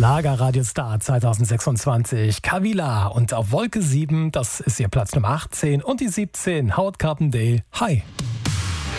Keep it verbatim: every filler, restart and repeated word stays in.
Schlagerradiostar zwanzig sechsundzwanzig, Kavila. Und auf Wolke sieben, das ist ihr Platz Nummer achtzehn. Und die siebzehn, Howard Carpendale, Hi.